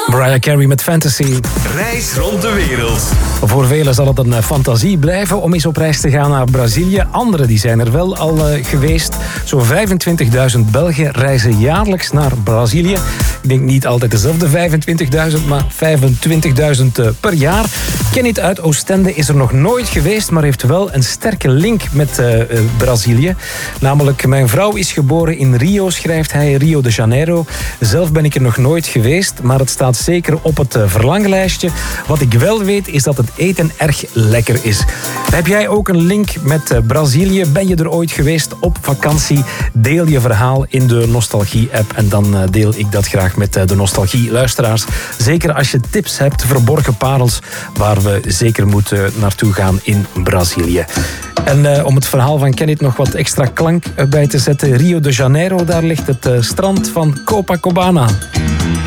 Mariah Carey met Fantasy. Reis rond de wereld. Voor velen zal het een fantasie blijven om eens op reis te gaan naar Brazilië. Anderen die zijn er wel al geweest. Zo'n 25.000 Belgen reizen jaarlijks naar Brazilië. Ik denk niet altijd dezelfde 25.000, maar 25.000 per jaar. Kenneth uit Oostende is er nog nooit geweest, maar heeft wel een sterke link met Brazilië. Namelijk, mijn vrouw is geboren in Rio, schrijft hij, Rio de Janeiro. Zelf ben ik er nog nooit geweest, maar het staat zeker op het verlanglijstje. Wat ik wel weet, is dat het eten erg lekker is. Heb jij ook een link met Brazilië? Ben je er ooit geweest op vakantie? Deel je verhaal in de Nostalgie-app en dan deel ik dat graag met de Nostalgie-luisteraars. Zeker als je tips hebt, verborgen parels, waar we zeker moeten naartoe gaan in Brazilië. En om het verhaal van Kenneth nog wat extra klank bij te zetten, Rio de Janeiro, daar ligt het strand van Copacabana.